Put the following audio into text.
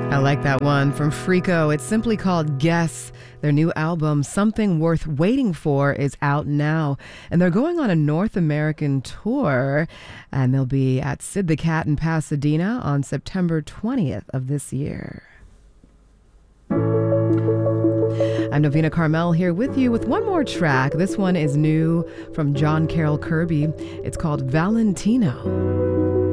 I like that one from Frico. It's simply called Guess. Their new album, Something Worth Waiting For, is out now. And they're going on a North American tour. And they'll be at Sid the Cat in Pasadena on September 20th of this year. I'm Novena Carmel here with you with one more track. This one is new from John Carroll Kirby. It's called Valentino.